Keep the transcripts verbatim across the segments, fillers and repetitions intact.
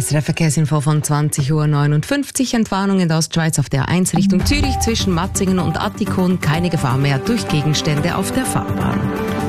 S R F-Verkehrsinfo von zwanzig Uhr neunundfünfzig. Entwarnung in der Ostschweiz auf der A eins Richtung Zürich zwischen Matzingen und Attikon. Keine Gefahr mehr durch Gegenstände auf der Fahrbahn.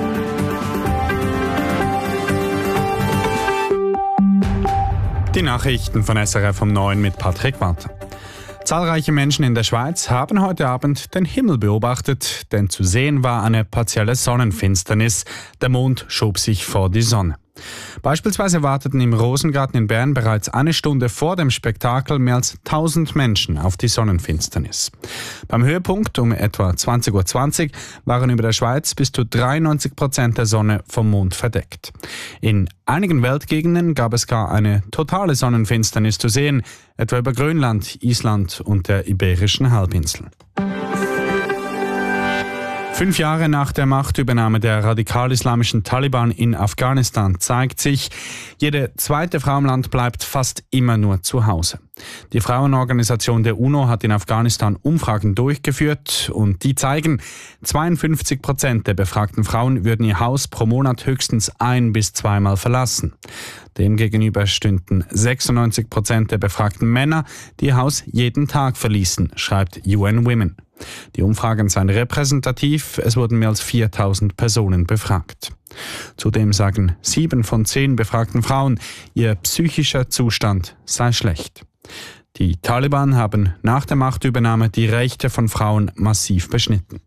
Die Nachrichten von S R F um neun mit Patrick Walter. Zahlreiche Menschen in der Schweiz haben heute Abend den Himmel beobachtet, denn zu sehen war eine partielle Sonnenfinsternis. Der Mond schob sich vor die Sonne. Beispielsweise warteten im Rosengarten in Bern bereits eine Stunde vor dem Spektakel mehr als tausend Menschen auf die Sonnenfinsternis. Beim Höhepunkt um etwa zwanzig Uhr zwanzig waren über der Schweiz bis zu dreiundneunzig Prozent der Sonne vom Mond verdeckt. In einigen Weltgegenden gab es gar eine totale Sonnenfinsternis zu sehen, etwa über Grönland, Island und der Iberischen Halbinsel. Fünf Jahre nach der Machtübernahme der radikal-islamischen Taliban in Afghanistan zeigt sich, jede zweite Frau im Land bleibt fast immer nur zu Hause. Die Frauenorganisation der UNO hat in Afghanistan Umfragen durchgeführt und die zeigen, zweiundfünfzig Prozent der befragten Frauen würden ihr Haus pro Monat höchstens ein- bis zweimal verlassen. Demgegenüber stünden sechsundneunzig Prozent der befragten Männer, die ihr Haus jeden Tag verließen, schreibt U N Women. Die Umfragen seien repräsentativ, es wurden mehr als viertausend Personen befragt. Zudem sagen sieben von zehn befragten Frauen, ihr psychischer Zustand sei schlecht. Die Taliban haben nach der Machtübernahme die Rechte von Frauen massiv beschnitten.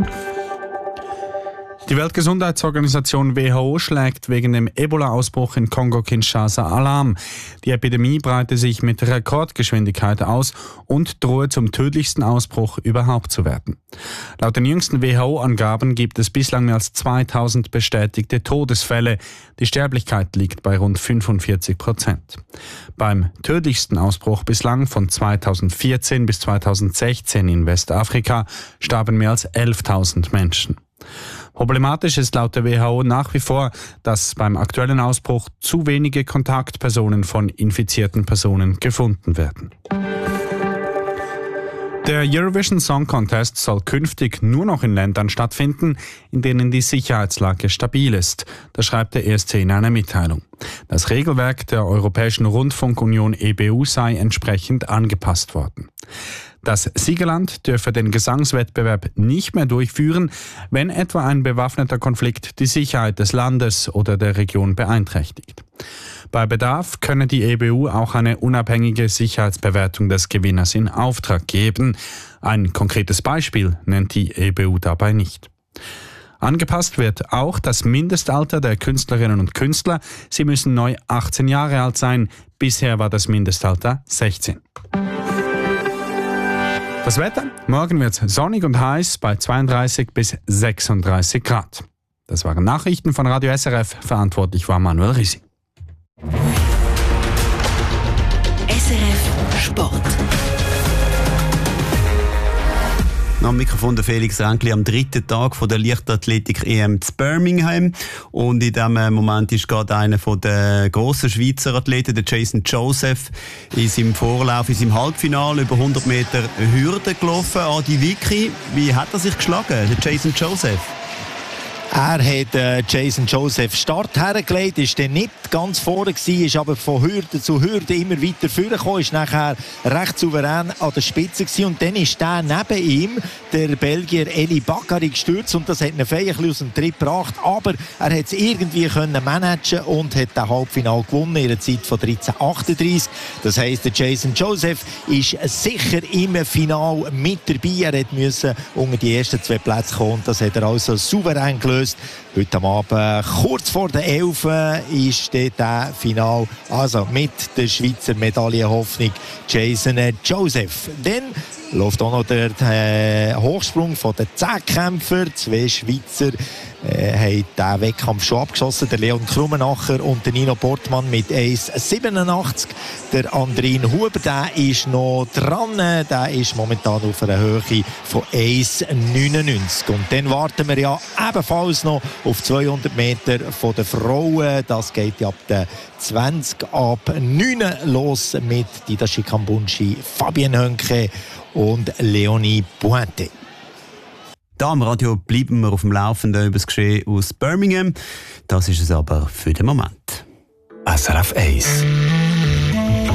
Die Weltgesundheitsorganisation W H O schlägt wegen dem Ebola-Ausbruch in Kongo-Kinshasa Alarm. Die Epidemie breite sich mit Rekordgeschwindigkeit aus und drohe zum tödlichsten Ausbruch überhaupt zu werden. Laut den jüngsten W H O-Angaben gibt es bislang mehr als zweitausend bestätigte Todesfälle. Die Sterblichkeit liegt bei rund fünfundvierzig Prozent. Beim tödlichsten Ausbruch bislang von zweitausendvierzehn bis zweitausendsechzehn in Westafrika starben mehr als elftausend Menschen. Problematisch ist laut der W H O nach wie vor, dass beim aktuellen Ausbruch zu wenige Kontaktpersonen von infizierten Personen gefunden werden. Der Eurovision Song Contest soll künftig nur noch in Ländern stattfinden, in denen die Sicherheitslage stabil ist. Das schreibt der E S C in einer Mitteilung. Das Regelwerk der Europäischen Rundfunkunion E B U sei entsprechend angepasst worden. Das Siegerland dürfe den Gesangswettbewerb nicht mehr durchführen, wenn etwa ein bewaffneter Konflikt die Sicherheit des Landes oder der Region beeinträchtigt. Bei Bedarf könne die E B U auch eine unabhängige Sicherheitsbewertung des Gewinners in Auftrag geben. Ein konkretes Beispiel nennt die E B U dabei nicht. Angepasst wird auch das Mindestalter der Künstlerinnen und Künstler. Sie müssen neu achtzehn Jahre alt sein. Bisher war das Mindestalter sechzehn. Das Wetter? Morgen wird es sonnig und heiß bei zweiunddreißig bis sechsunddreißig Grad. Das waren Nachrichten von Radio S R F. Verantwortlich war Manuel Risi. S R F Sport. Am Mikrofon der Felix Ränkli am dritten Tag von der Leichtathletik-E M zu Birmingham. Und in diesem Moment ist gerade einer der grossen Schweizer Athleten, der Jason Joseph, in seinem Vorlauf, in seinem Halbfinale über hundert Meter Hürde gelaufen. Adi Vicky, wie hat er sich geschlagen, der Jason Joseph? Er hat äh, Jason Joseph Start hergelegt, ist dann nicht ganz vorne gewesen, ist aber von Hürde zu Hürde immer weiter vorgekommen, ist nachher recht souverän an der Spitze gewesen. Und dann ist der neben ihm, der Belgier Eli Bakary, gestürzt und das hat ihn fein ein bisschen aus dem Tritt gebracht. Aber er hat es irgendwie können managen und hat das Halbfinale gewonnen in einer Zeit von dreizehn achtunddreißig. Das heisst, der Jason Joseph ist sicher im Finale mit dabei. Er musste unter die ersten zwei Plätze kommen und das hat er also souverän gelöst. Heute am Abend, kurz vor der elf, ist der Final, also mit der Schweizer Medaillenhoffnung Jason Joseph. Dann läuft auch noch der äh, Hochsprung von den Zehnkämpfer. Zwei Schweizer äh, haben diesen Wettkampf schon abgeschossen. Der Leon Krummenacher und der Nino Portmann mit eins Komma siebenundachtzig. Der Andrin Huber, der ist noch dran. Der ist momentan auf einer Höhe von eins Komma neunundneunzig. Und dann warten wir ja ebenfalls noch auf zweihundert Meter von den Frauen. Das geht ja ab der zwanzig ab neun los mit Didashi Kambunchi, Fabienne Hönke und Leonie Pointe. Da am Radio bleiben wir auf dem Laufenden über das Geschehen aus Birmingham. Das ist es aber für den Moment. S R F eins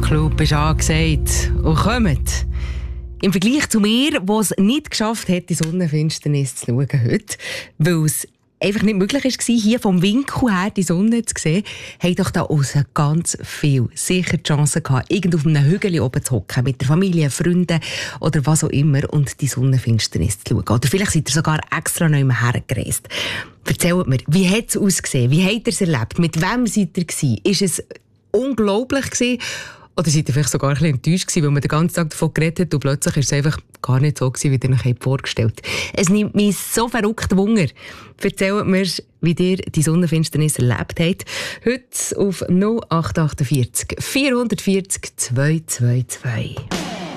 Nachtclub ist angesagt. Und kommt. Im Vergleich zu mir, der es nicht geschafft hat, die Sonnenfinsternis zu schauen heute, weil es einfach nicht möglich war, hier vom Winkel her die Sonne zu sehen, haben doch da aussen ganz viel sicher die Chance gehabt, irgendwo auf einem Hügel oben zu hocken, mit der Familie, Freunden oder was auch immer und die Sonnenfinsternis zu schauen. Oder vielleicht seid ihr sogar extra noch immer hergereist. Erzählt mir, wie hat es ausgesehen? Wie habt ihr es erlebt? Mit wem seid ihr gewesen? Ist es unglaublich gewesen? Oder seid ihr vielleicht sogar ein bisschen enttäuscht gewesen, weil man den ganzen Tag davon geredet hat und plötzlich ist es einfach gar nicht so gewesen, wie ihr euch vorgestellt habt. Es nimmt mich so verrückt Wunder. Erzählt mir, wie ihr die Sonnenfinsternis erlebt habt. Heute auf null acht acht vier vier vier vier zwei zwei zwei.